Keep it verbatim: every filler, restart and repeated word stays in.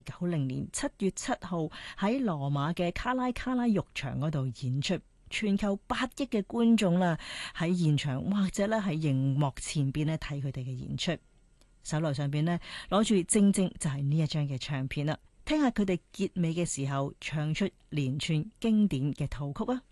九零年七月七號喺羅馬嘅卡拉卡拉浴場嗰度演出，全球八億嘅觀眾啦喺現場或者咧喺熒幕前邊咧睇佢哋嘅演出，手頭上邊呢，攞住正正就係呢一張嘅唱片啦，聽下佢哋結尾嘅時候唱出連串經典嘅套曲啊！